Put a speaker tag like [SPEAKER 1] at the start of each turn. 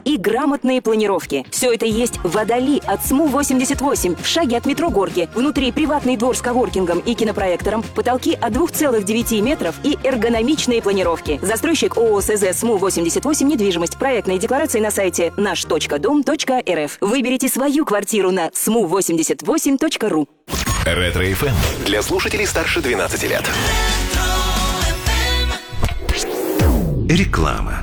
[SPEAKER 1] и грамотные планировки. Все это есть в Водоли от СМУ-88, в шаге от метро Горки. Внутри приватный двор с коворкингом и кинопроектором, потолки от 2,9 метров и эргономичные планировки. Застройщик ООО СЗ СМУ-88 недвижимость. Проектные декларации на сайте наш.дом.рф. Выберите свою квартиру на smu88.ru.
[SPEAKER 2] Ретро-ФМ для слушателей старше 12 лет. Реклама.